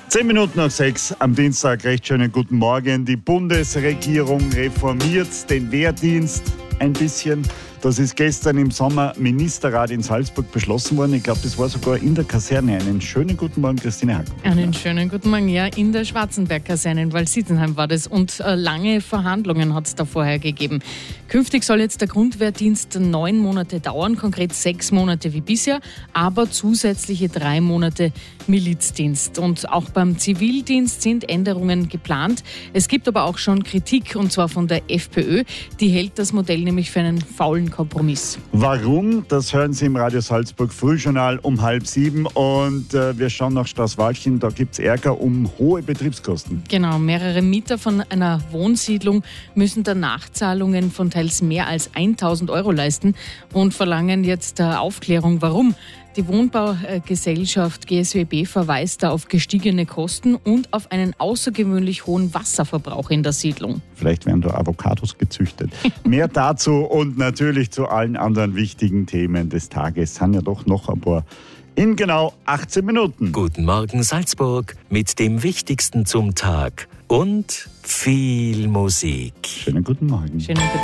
6:10 am Dienstag. Recht schönen guten Morgen. Die Bundesregierung reformiert den Wehrdienst ein bisschen. Das ist gestern im Sommerministerrat in Salzburg beschlossen worden. Ich glaube, das war sogar in der Kaserne. Einen schönen guten Morgen, Christine Hack. Einen schönen guten Morgen, ja, in der Schwarzenberg-Kaserne in Waldsiedlheim war das. Und lange Verhandlungen hat es da vorher gegeben. Künftig soll jetzt der Grundwehrdienst 9 Monate dauern, konkret 6 Monate wie bisher, aber zusätzliche 3 Monate Milizdienst. Und auch beim Zivildienst sind Änderungen geplant. Es gibt aber auch schon Kritik, und zwar von der FPÖ. Die hält das Modell nämlich für einen faulen Kompromiss. Warum? Das hören Sie im Radio Salzburg Frühjournal um 6:30. Und wir schauen nach Straßwalchen. Da gibt es Ärger um hohe Betriebskosten. Genau, mehrere Mieter von einer Wohnsiedlung müssen da Nachzahlungen von teils mehr als 1.000 Euro leisten und verlangen jetzt Aufklärung, warum. Die Wohnbaugesellschaft GSWB verweist da auf gestiegene Kosten und auf einen außergewöhnlich hohen Wasserverbrauch in der Siedlung. Vielleicht werden da Avocados gezüchtet. Mehr dazu und natürlich zu allen anderen wichtigen Themen des Tages. Sind ja doch noch ein paar in genau 18 Minuten. Guten Morgen Salzburg mit dem Wichtigsten zum Tag und viel Musik. Schönen guten Morgen.